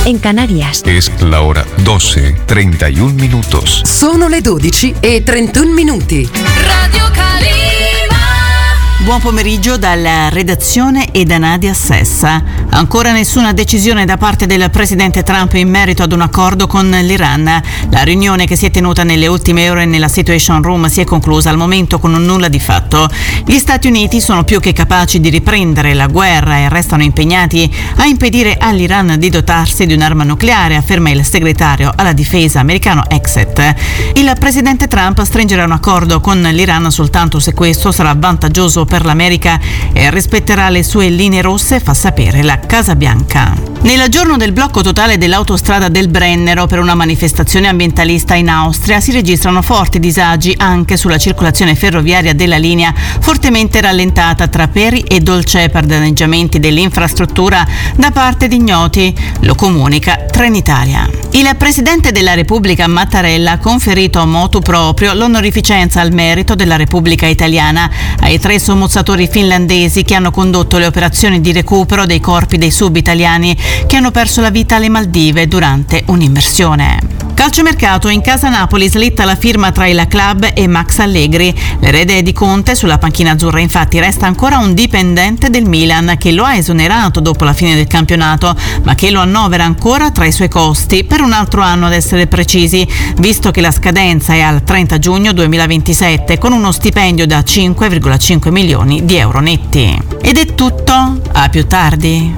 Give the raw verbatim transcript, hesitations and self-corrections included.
en Canarias. Es la hora doce, treinta y un minutos. Sono le dodici e trentuno minuti. Radio Calima. Buon pomeriggio dalla redazione e da Nadia Sessa. Ancora nessuna decisione da parte del presidente Trump in merito ad un accordo con l'Iran. La riunione che si è tenuta nelle ultime ore nella Situation Room si è conclusa al momento con un nulla di fatto. Gli Stati Uniti sono più che capaci di riprendere la guerra e restano impegnati a impedire all'Iran di dotarsi di un'arma nucleare, afferma il segretario alla difesa americano Exet. Il presidente Trump stringerà un accordo con l'Iran soltanto se questo sarà vantaggioso per l'America e rispetterà le sue linee rosse, fa sapere la Casa Bianca. Nel giorno del blocco totale dell'autostrada del Brennero per una manifestazione ambientalista in Austria si registrano forti disagi anche sulla circolazione ferroviaria della linea, fortemente rallentata tra Peri e Dolce per danneggiamenti dell'infrastruttura da parte di ignoti, lo comunica Trenitalia. Il presidente della Repubblica Mattarella ha conferito motu proprio l'onorificenza al merito della Repubblica Italiana ai tre sommozzatori finlandesi che hanno condotto le operazioni di recupero dei corpi dei sub-italiani che hanno perso la vita alle Maldive durante un'immersione. Calciomercato, in casa Napoli slitta la firma tra il club e Max Allegri. L'erede di Conte sulla panchina azzurra infatti resta ancora un dipendente del Milan che lo ha esonerato dopo la fine del campionato, ma che lo annovera ancora tra i suoi costi per un altro anno ad essere precisi, visto che la scadenza è al trenta giugno duemilaventisette con uno stipendio da cinque virgola cinque milioni di euro netti. Ed è tutto, a più tardi.